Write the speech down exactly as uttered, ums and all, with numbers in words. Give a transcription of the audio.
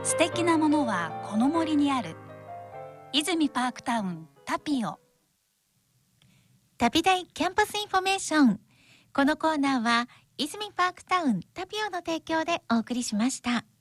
素敵なものはこの森にある。泉パークタウンタピオ。 旅大キャンパスインフォメーション。このコーナーは泉パークタウンタピオの提供でお送りしました。